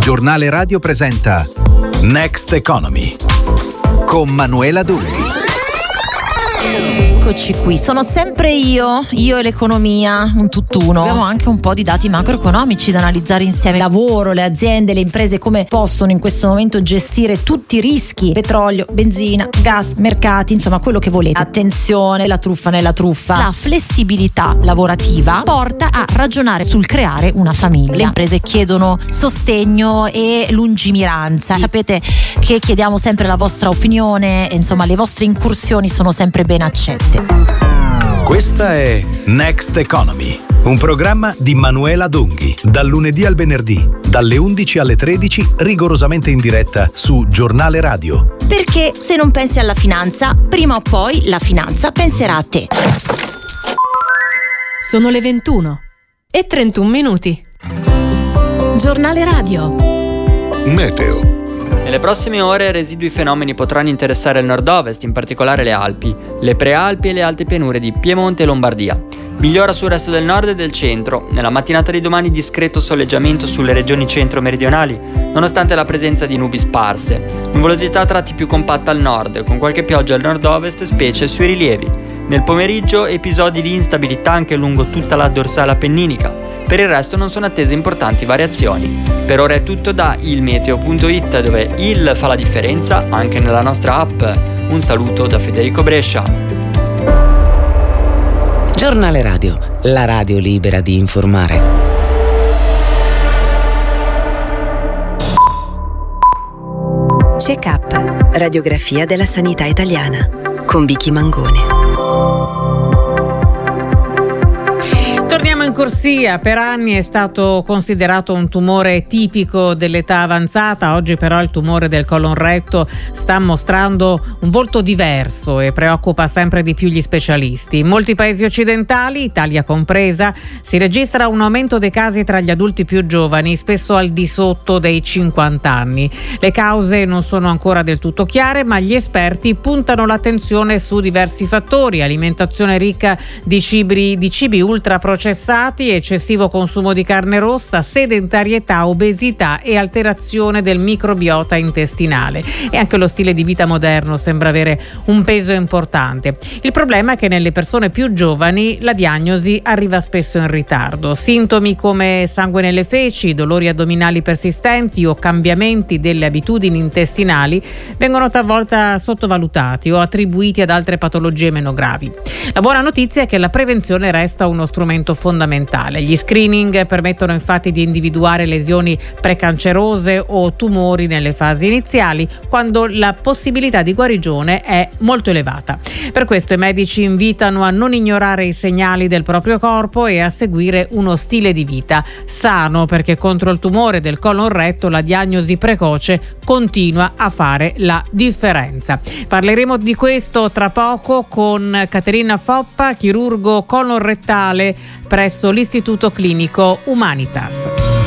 Giornale Radio presenta Next Economy con Manuela Dulli. Eccoci qui, sono sempre io e l'economia, un tutt'uno. Abbiamo anche un po' di dati macroeconomici da analizzare insieme. Il lavoro, le aziende, le imprese come possono in questo momento gestire tutti i rischi: petrolio, benzina, gas, mercati, insomma quello che volete. Attenzione, la truffa nella truffa. La flessibilità lavorativa porta a ragionare sul creare una famiglia. Le imprese chiedono sostegno e lungimiranza. Sapete che chiediamo sempre la vostra opinione, insomma le vostre incursioni sono sempre ben accette. Questa è Next Economy, un programma di Manuela Dunghi, dal lunedì al venerdì, dalle 11 alle 13, rigorosamente in diretta su Giornale Radio. Perché se non pensi alla finanza, prima o poi la finanza penserà a te. Sono le 21 e 31 minuti. Giornale Radio. Meteo. Nelle prossime ore residui fenomeni potranno interessare il nord-ovest, in particolare le Alpi, le prealpi e le alte pianure di Piemonte e Lombardia. Migliora sul resto del nord e del centro. Nella mattinata di domani discreto soleggiamento sulle regioni centro-meridionali, nonostante la presenza di nubi sparse. Nuvolosità a tratti più compatta al nord, con qualche pioggia al nord-ovest, specie sui rilievi. Nel pomeriggio episodi di instabilità anche lungo tutta la dorsale appenninica. Per il resto non sono attese importanti variazioni. Per ora è tutto da ilmeteo.it, dove il fa la differenza anche nella nostra app. Un saluto da Federico Brescia. Giornale Radio, la radio libera di informare. Check-up, radiografia della sanità italiana, con Vicky Mangone. Torniamo in corsia. Per anni è stato considerato un tumore tipico dell'età avanzata. Oggi però il tumore del colon retto sta mostrando un volto diverso e preoccupa sempre di più gli specialisti. In molti paesi occidentali, Italia compresa, si registra un aumento dei casi tra gli adulti più giovani, spesso al di sotto dei 50 anni. Le cause non sono ancora del tutto chiare, ma gli esperti puntano l'attenzione su diversi fattori: alimentazione ricca di cibi ultraprocessati, eccessivo consumo di carne rossa, sedentarietà, obesità e alterazione del microbiota intestinale. E anche lo stile di vita moderno sembra avere un peso importante. Il problema è che nelle persone più giovani la diagnosi arriva spesso in ritardo. Sintomi come sangue nelle feci, dolori addominali persistenti o cambiamenti delle abitudini intestinali vengono talvolta sottovalutati o attribuiti ad altre patologie meno gravi. La buona notizia è che la prevenzione resta uno strumento fondamentale. Gli screening permettono infatti di individuare lesioni precancerose o tumori nelle fasi iniziali, quando la possibilità di guarigione è molto elevata. Per questo i medici invitano a non ignorare i segnali del proprio corpo e a seguire uno stile di vita sano, perché contro il tumore del colon retto la diagnosi precoce continua a fare la differenza. Parleremo di questo tra poco con Caterina Foppa, chirurgo colon rettale presso l'Istituto Clinico Humanitas.